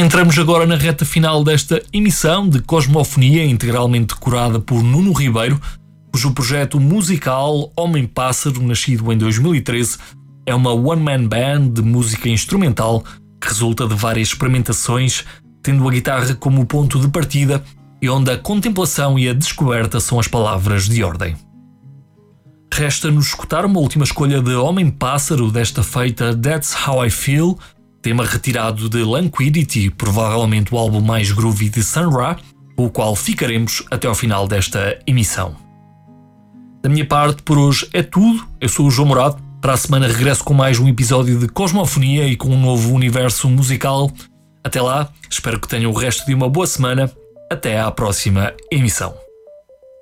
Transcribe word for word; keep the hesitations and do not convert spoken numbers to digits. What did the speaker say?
Entramos agora na reta final desta emissão de Cosmofonia, integralmente decorada por Nuno Ribeiro, cujo projeto musical Homem-Pássaro, nascido em dois mil e treze, é uma one-man band de música instrumental que resulta de várias experimentações, tendo a guitarra como ponto de partida e onde a contemplação e a descoberta são as palavras de ordem. Resta-nos escutar uma última escolha de Homem-Pássaro, desta feita That's How I Feel, tema retirado de Languidity, provavelmente o álbum mais groovy de Sun Ra, com o qual ficaremos até ao final desta emissão. Da minha parte, por hoje é tudo. Eu sou o João Morado. Para a semana regresso com mais um episódio de Cosmofonia e com um novo universo musical. Até lá, espero que tenham o resto de uma boa semana. Até à próxima emissão.